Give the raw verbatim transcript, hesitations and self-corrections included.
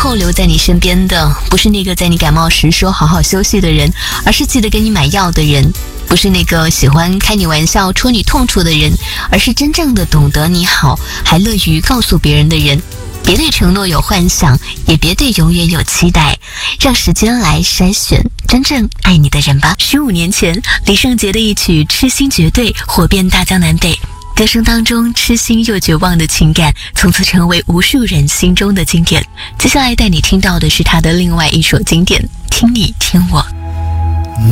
后留在你身边的，不是那个在你感冒时说好好休息的人，而是记得给你买药的人；不是那个喜欢开你玩笑戳你痛处的人，而是真正的懂得你好还乐于告诉别人的人。别对承诺有幻想，也别对永远有期待，让时间来筛选真正爱你的人吧。十五年前，李圣杰的一曲《痴心绝对》火遍大江南北，歌声当中痴心又绝望的情感从此成为无数人心中的经典。接下来带你听到的是他的另外一首经典《听你听我》。